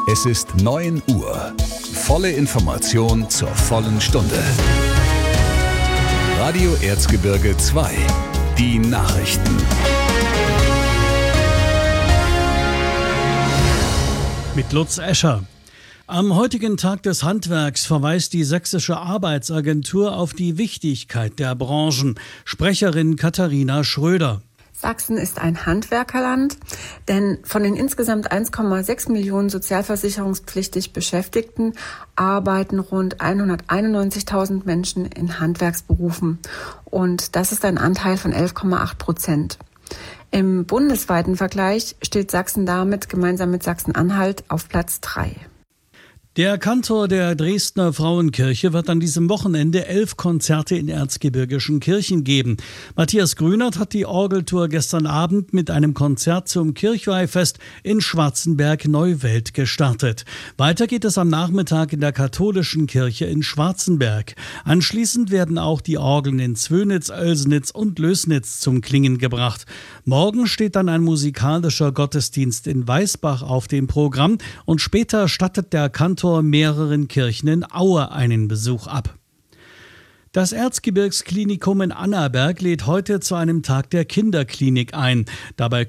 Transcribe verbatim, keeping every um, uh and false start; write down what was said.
Es ist neun Uhr. Volle Information zur vollen Stunde. Radio Erzgebirge zwei. Die Nachrichten. Mit Lutz Escher. Am heutigen Tag des Handwerks verweist die Sächsische Arbeitsagentur auf die Wichtigkeit der Branchen. Sprecherin Katharina Schröder. Sachsen ist ein Handwerkerland, denn von den insgesamt eins Komma sechs Millionen sozialversicherungspflichtig Beschäftigten arbeiten rund hunderteinundneunzigtausend Menschen in Handwerksberufen. Und das ist ein Anteil von elf Komma acht Prozent. Im bundesweiten Vergleich steht Sachsen damit gemeinsam mit Sachsen-Anhalt auf Platz drei. Der Kantor der Dresdner Frauenkirche wird an diesem Wochenende elf Konzerte in erzgebirgischen Kirchen geben. Matthias Grünert hat die Orgeltour gestern Abend mit einem Konzert zum Kirchweihfest in Schwarzenberg-Neuwelt gestartet. Weiter geht es am Nachmittag in der katholischen Kirche in Schwarzenberg. Anschließend werden auch die Orgeln in Zwönitz, Oelsnitz und Lößnitz zum Klingen gebracht. Morgen steht dann ein musikalischer Gottesdienst in Weißbach auf dem Programm und später stattet der Kantor mehreren Kirchen in Aue einen Besuch ab. Das Erzgebirgsklinikum in Annaberg lädt heute zu einem Tag der Kinderklinik ein. Dabei